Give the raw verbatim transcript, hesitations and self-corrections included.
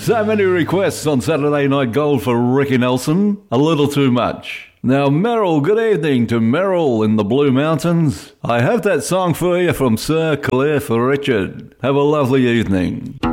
So many requests on Saturday Night Gold for Ricky Nelson. A little too much. Now, Merrill, good evening to Merrill in the Blue Mountains. I have that song for you from Sir Claire for Richard. Have a lovely evening.